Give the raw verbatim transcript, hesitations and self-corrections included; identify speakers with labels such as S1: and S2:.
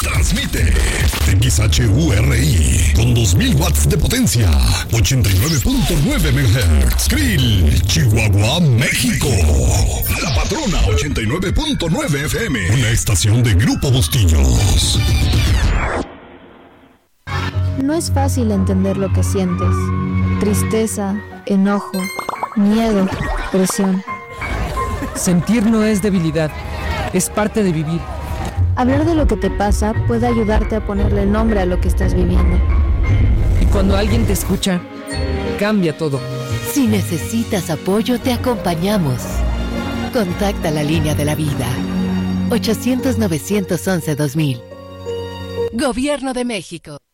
S1: Transmite X H U R I con dos mil watts de potencia, ochenta y nueve punto nueve megahertz. Krill, Chihuahua, México. La Patrona ochenta y nueve punto nueve F M, una estación de Grupo Bustillos.
S2: No es fácil entender lo que sientes. Tristeza, enojo, miedo, presión.
S3: Sentir no es debilidad, es parte de vivir.
S2: Hablar de lo que te pasa puede ayudarte a ponerle nombre a lo que estás viviendo.
S3: Y cuando alguien te escucha, cambia todo.
S4: Si necesitas apoyo, te acompañamos. Contacta la línea de la vida. ochocientos, novecientos once, dos mil. Gobierno de México.